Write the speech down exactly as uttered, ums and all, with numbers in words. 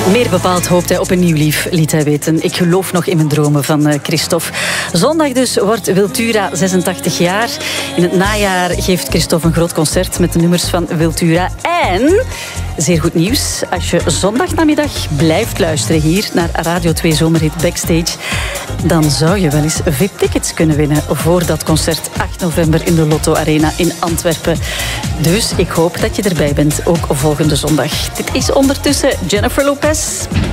Meer bepaald hoopt hij op een nieuw lief, liet hij weten. Ik geloof nog in mijn dromen van uh, Christophe. Zondag dus wordt Wiltura zesentachtig jaar. In het najaar geeft Christophe een groot concert met de nummers van Wiltura. En, zeer goed nieuws, als je zondagnamiddag blijft luisteren hier naar Radio twee Zomerhit Backstage, dan zou je wel eens V I P-tickets kunnen winnen voor dat concert acht november in de Lotto Arena in Antwerpen. Dus ik hoop dat je erbij bent, ook volgende zondag. Dit is ondertussen Jennifer Lopez.